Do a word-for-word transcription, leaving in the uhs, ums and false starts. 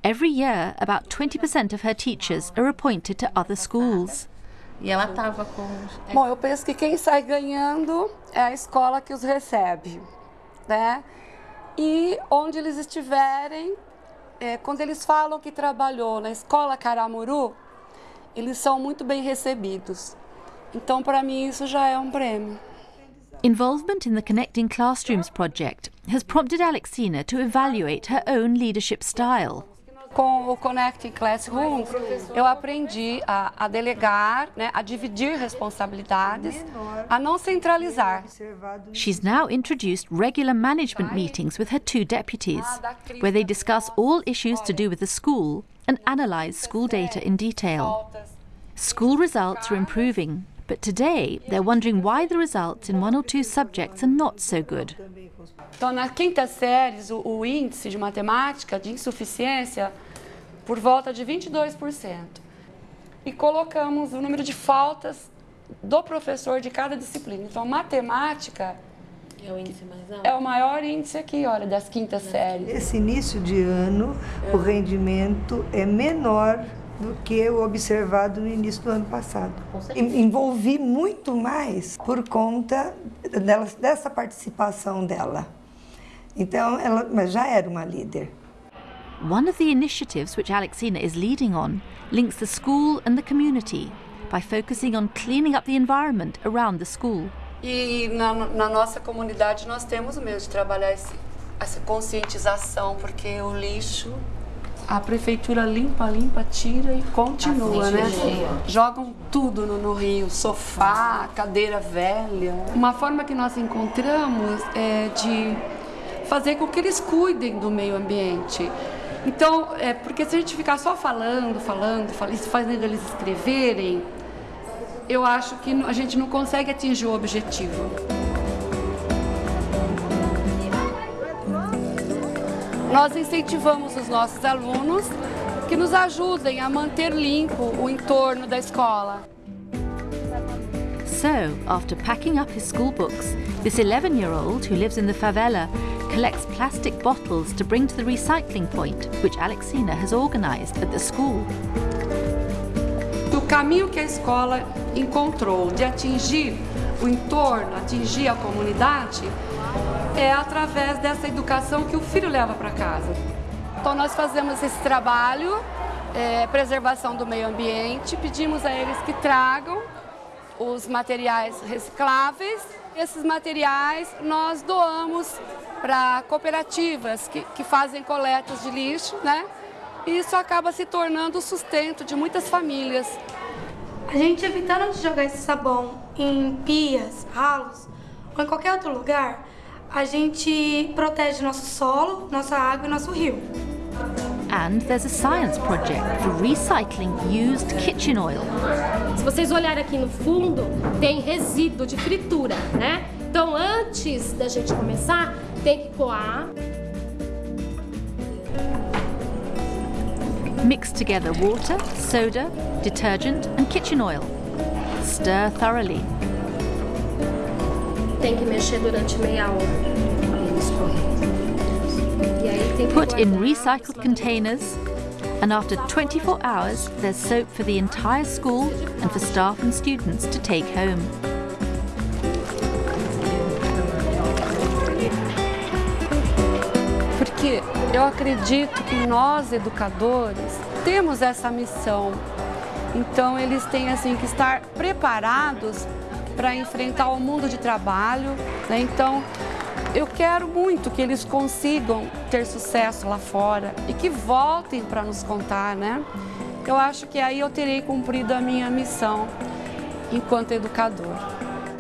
Every year, about twenty percent of her teachers are appointed to other schools. E ela estava com... Bom, eu penso que quem sai ganhando é a escola que os recebe, né? E onde eles estiverem, é, quando eles falam que trabalhou na escola Caramuru, eles são muito bem recebidos. Então, para mim, isso já é um prêmio. Involvement in the Connecting Classrooms project has prompted Alexina to evaluate her own leadership style. Com o Connecting Classrooms, eu aprendi a, a delegar, né, a dividir responsabilidades, a não centralizar. She's now introduced regular management meetings with her two deputies, where they discuss all issues to do with the school and analyze school data in detail. School results are improving, but today they're wondering why the results in one or two subjects are not so good. Então, na quinta série, o, o índice de matemática de insuficiência por volta de vinte e dois por cento. E colocamos o número de faltas do professor de cada disciplina. Então, matemática é o índice mais alto. É o maior índice aqui, olha, das quintas séries. Esse início de ano, o rendimento é menor do que o observado no início do ano passado. Envolvi muito mais por conta dela, dessa participação dela. Então, ela mas já era uma líder. One of the initiatives which Alexina is leading on links the school and the community by focusing on cleaning up the environment around the school. E na, na nossa comunidade nós temos o meio de trabalhar esse, essa conscientização, porque o lixo, a prefeitura limpa, limpa, tira e continua, né? Jogam tudo no, no rio, sofá, cadeira velha. Uma forma que nós encontramos é de fazer com que eles cuidem do meio ambiente. Então, é porque se a gente ficar só falando, falando, falando, fazendo eles escreverem, eu acho que a gente não consegue atingir o objetivo. Nós incentivamos os nossos alunos que nos ajudem a manter limpo o entorno da escola. So, after packing up his school books, this eleven-year-old who lives in the favela collects plastic bottles to bring to the recycling point, which Alexina has organized at the school. O caminho que a escola encontrou de atingir o entorno, atingir a comunidade, é através dessa educação que o filho leva para casa. Então nós fazemos esse trabalho, é, preservação do meio ambiente, pedimos a eles que tragam os materiais recicláveis. Esses materiais nós doamos para cooperativas que, que fazem coletas de lixo, né? E isso acaba se tornando o sustento de muitas famílias. A gente, evitando de jogar esse sabão em pias, ralos ou em qualquer outro lugar, a gente protege nosso solo, nossa água e nosso rio. And there's a science project for recycling used kitchen oil. Se vocês olharem aqui no fundo, tem resíduo de fritura, né? Então, antes da gente começar, tem que coar. Mix together water, soda, detergent and kitchen oil. Stir thoroughly. Tem que mexer durante meia hora. E aí tem que Put in guardar. recycled containers, and after twenty-four hours, there's soap for the entire school and for staff and students to take home. Porque eu acredito que nós, educadores, temos essa missão. Então, eles têm assim, que estar preparados para enfrentar o mundo de trabalho, né? Então, eu quero muito que eles consigam ter sucesso lá fora e que voltem para nos contar, né? Eu acho que aí eu terei cumprido a minha missão enquanto educador.